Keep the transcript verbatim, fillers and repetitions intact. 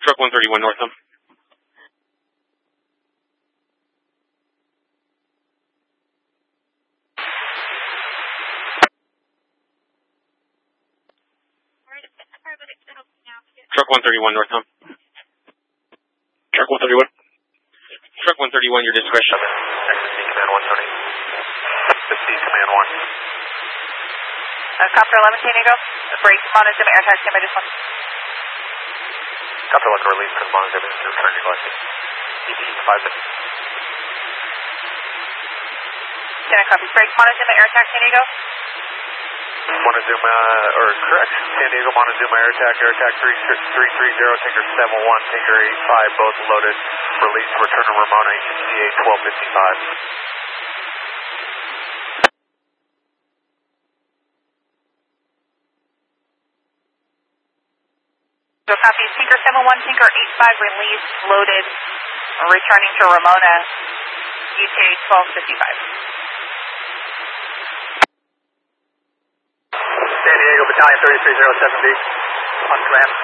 Truck one thirty-one Northam. Truck one thirty-one Northam. Truck one thirty-one. Truck one thirty-one, your discretion. X S C Command one, Tony. X S C Command one. Uh, Copter eleven, San Diego. Brake, Montezuma, air taxi, I just want. Copter like a release from Montezuma to return your blessing. E B five minutes. Can I copy? Brake, Montezuma, air taxi, San Diego. Montezuma, or correct, San Diego, Montezuma, air attack, air attack three three zero, Tinker seven one, Tinker eight five, both loaded. Release, return to Ramona, E T A twelve fifty-five. So copy, Tinker seven one, Tinker eight five, release, loaded, returning to Ramona, E T A twelve fifty-five. San Diego Battalion thirty-three oh seven B, on command.